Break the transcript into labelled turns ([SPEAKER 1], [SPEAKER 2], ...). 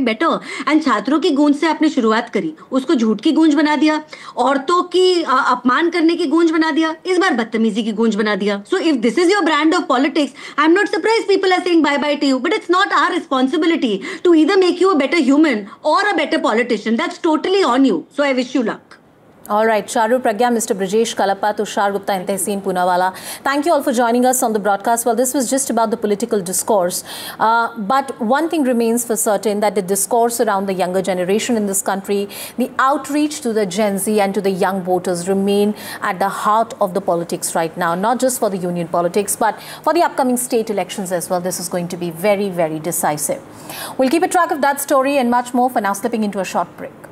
[SPEAKER 1] better. And छात्रों की गूंज से आपने शुरुआत करी, उसको झूठ की गूंज बना दिया, औरतों की अपमान करने की गूंज बना दिया, इस बार बदतमीजी की गूंज बना दिया. So if this is your brand of politics, I'm not surprised people are saying bye bye to you. But it's not our responsibility to either make you a better human or a better politician. That's totally on you. So I wish you luck.
[SPEAKER 2] All right, Charu Pragya, Mr. Brajesh Kalapa, Tushar Gupta and Tehseen Poonawala. Thank you all for joining us on the broadcast. Well, this was just about the political discourse. But one thing remains for certain, that the discourse around the younger generation in this country, the outreach to the Gen Z and to the young voters remain at the heart of the politics right now. Not just for the union politics, but for the upcoming state elections as well. This is going to be very, very decisive. We'll keep a track of that story and much more. For now, slipping into a short break.